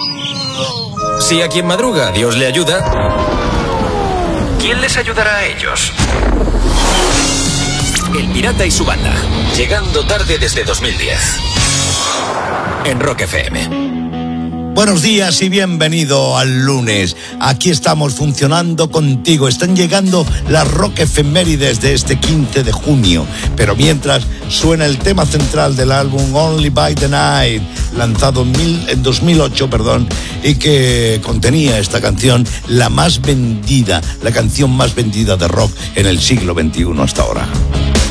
Si a quien madruga Dios le ayuda, ¿quién les ayudará a ellos? El Pirata y su banda, llegando tarde desde 2010 en Rock FM. Buenos días y bienvenido al lunes. Aquí estamos funcionando contigo. Están llegando las rock efemérides de este 15 de junio. Pero mientras suena el tema central del álbum Only by the Night, lanzado en 2008, y que contenía esta canción, la canción más vendida de rock en el siglo XXI hasta ahora.